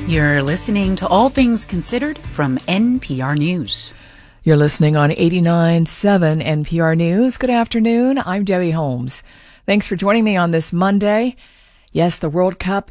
You're listening to All Things Considered from NPR News. You're listening on 89.7 NPR News. Good afternoon. I'm Debbie Holmes. Thanks for joining me on this Monday. Yes, the World Cup